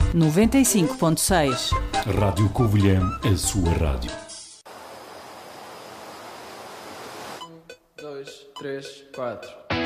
95.6. Rádio Covilhã, a sua rádio. 1, 2, 3, 4.